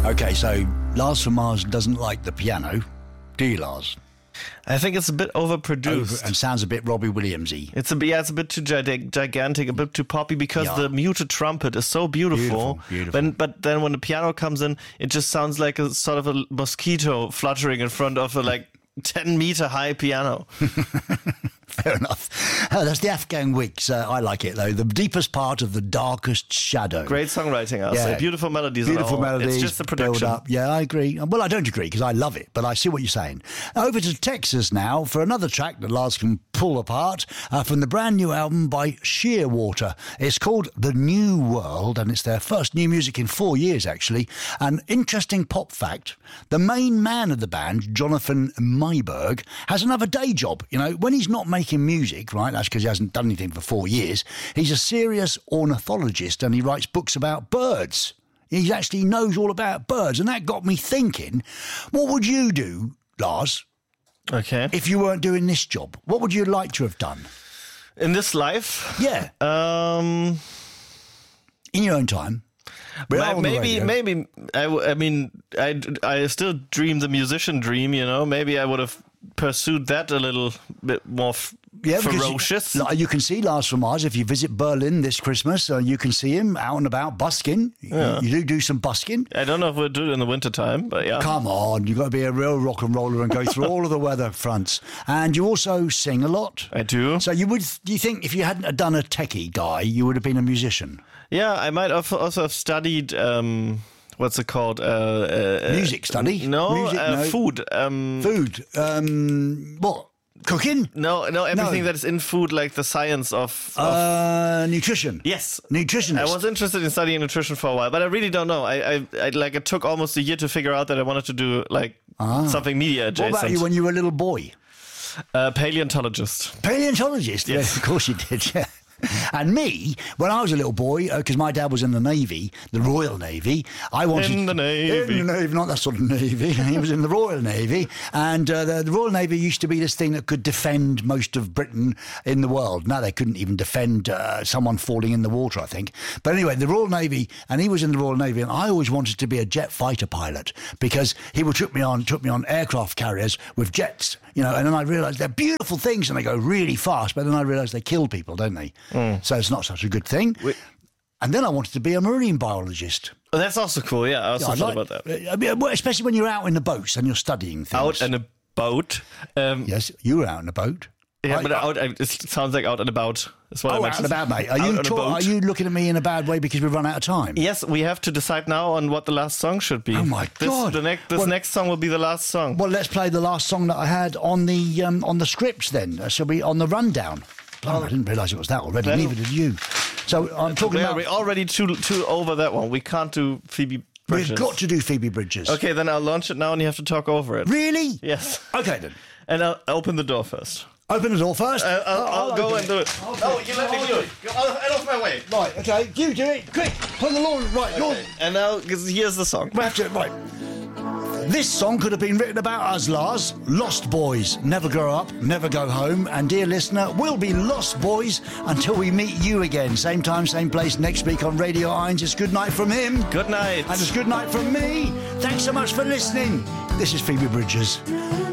Okay, so Lars from Mars doesn't like the piano. Do you, Lars? I think it's a bit overproduced. And sounds a bit Robbie Williams-y. It's a bit too gigantic, a bit too poppy, because the muted trumpet is so beautiful. Beautiful. But then when the piano comes in, it just sounds like a sort of a mosquito fluttering in front of a 10-meter high piano. Fair enough. That's the Afghan Wigs. I like it, though. The deepest part of the darkest shadow. Great songwriting, I'll say. Beautiful melodies. Beautiful melodies. It's just the production. Build up. Yeah, I agree. Well, I don't agree because I love it, but I see what you're saying. Over to Texas now for another track that Lars can pull apart from the brand new album by Shearwater. It's called The New World, and it's their first new music in 4 years, actually. An interesting pop fact, the main man of the band, Jonathan Mayberg, has another day job. You know, when he's not making music, right, that's because he hasn't done anything for 4 years, he's a serious ornithologist and he writes books about birds. He actually knows all about birds, and that got me thinking, what would you do, Lars, if you weren't doing this job? What would you like to have done? In this life? Yeah. In your own time. Maybe. I still dream the musician dream, you know. Maybe I would have pursued that a little bit more ferocious. You can see Lars from Mars if you visit Berlin this Christmas. You can see him out and about busking. Yeah. You do some busking. I don't know if we'll do it in the wintertime, but yeah. Come on, you've got to be a real rock and roller and go through all of the weather fronts. And you also sing a lot. I do. So do you think if you hadn't have done a techie guy, you would have been a musician? Yeah, I might also have studied, what's it called? Music study? No, food. Food. What? Cooking? No, everything that is in food, like the science of nutrition. Yes. Nutritionist. I was interested in studying nutrition for a while, but I really don't know. It took almost a year to figure out that I wanted to do something media adjacent. What about you when you were a little boy? Paleontologist. Paleontologist? Yes. Of course you did, yeah. And me, when I was a little boy, because my dad was in the Navy, the Royal Navy, I wanted... In the Navy, not that sort of Navy. He was in the Royal Navy. And the Royal Navy used to be this thing that could defend most of Britain in the world. Now they couldn't even defend someone falling in the water, I think. But anyway, the Royal Navy, and he was in the Royal Navy, and I always wanted to be a jet fighter pilot because he would took me on aircraft carriers with jets, you know, and then I realised they're beautiful things and they go really fast, but then I realised they kill people, don't they? So it's not such a good thing. And then I wanted to be a marine biologist. Oh, that's also cool, yeah. I also thought about that. Especially when you're out in the boats and you're studying things. Out in a boat? Yes, you were out in a boat. Yeah, but it sounds like out and about. That's what I meant. Out and about, mate. Are you looking at me in a bad way because we've run out of time? Yes, we have to decide now on what the last song should be. Oh, my God. This next song will be the last song. Well, let's play the last song that I had on the scripts then. Shall we, on the rundown? Oh, I didn't realise it was that already. Neither did you. So I'm talking about... We're already too over that one. We can't do Phoebe Bridgers. We've got to do Phoebe Bridgers. Okay, then I'll launch it now and you have to talk over it. Really? Yes. Okay, then. And I'll open the door first. Open the door first? I'll go and do it. No, you let me do it. Get off my way. Right, okay. You do it. Quick. Put the lawn. Right, okay. lawn. And now, here's the song. We have to... Right. This song could have been written about us, Lars. Lost boys. Never grow up, never go home. And dear listener, we'll be lost boys until we meet you again. Same time, same place next week on Radio Irons. It's good night from him. Good night. And it's good night from me. Thanks so much for listening. This is Phoebe Bridgers.